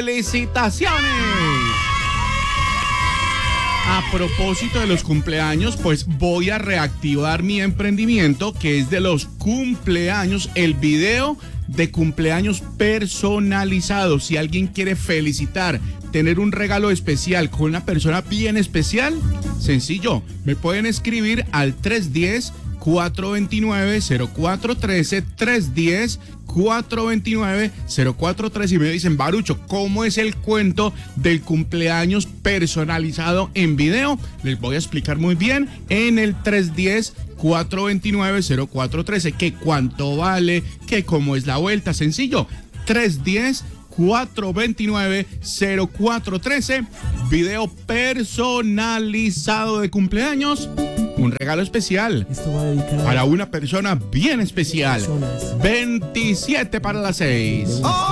¡Felicitaciones! A propósito de los cumpleaños, pues voy a reactivar mi emprendimiento, que es de los cumpleaños, el video de cumpleaños personalizado. Si alguien quiere felicitar, tener un regalo especial con una persona bien especial, sencillo, me pueden escribir al 310-429-0413, 310-429-0413 y me dicen: Barucho, ¿cómo es el cuento del cumpleaños personalizado en video? Les voy a explicar muy bien en el 310-429-0413, que cuánto vale, que cómo es la vuelta. Sencillo, 310-429-0413, video personalizado de cumpleaños. Un regalo especial para una persona bien especial. 27 para las 6.